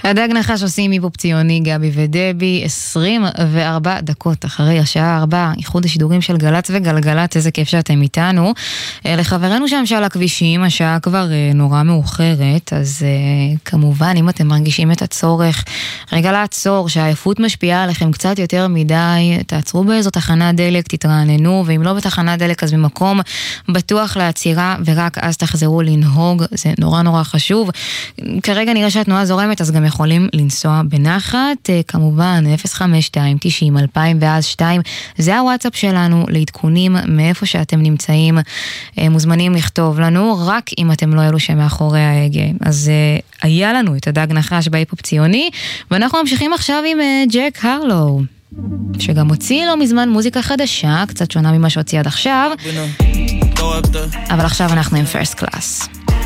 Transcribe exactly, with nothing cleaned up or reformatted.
הדג נחש עושים היפופ ציוני, גבי ודבי, עשרים וארבע דקות אחרי השעה ארבע, איחוד השידורים של גלץ וגלגלת, איזה כיף שאתם איתנו. לחברנו שם שעל הכבישים, השעה כבר נורא מאוחרת, אז כמובן אם אתם מרגישים את הצורך, רגע לעצור, שהעייפות משפיעה עליכם קצת יותר מדי, תעצרו באיזו תחנת דלק, תתרעננו, ואם לא בתחנת דלק אז במקום בטוח לעצירה, ורק אז תחזרו לנהוג, זה נורא נורא חשוב. כרגע נראה שהתנועה זורמת, אז גם יכולים לנסוע בנחת, כמובן אפס חמש שתיים תשעים אלפיים ואז שתיים, זה הוואטסאפ שלנו לעדכונים מאיפה שאתם נמצאים, מוזמנים לכתוב לנו, רק אם אתם לא אלו שמאחורי ההגה. אז היה לנו את הדג נחש בהיפופ ציוני, ואנחנו ממשיכים עכשיו עם ג'ק הרלו, שגם הוציא לא מזמן מוזיקה חדשה, קצת שונה ממה שהוציא עד עכשיו, אבל עכשיו אנחנו עם פרסט קלאס.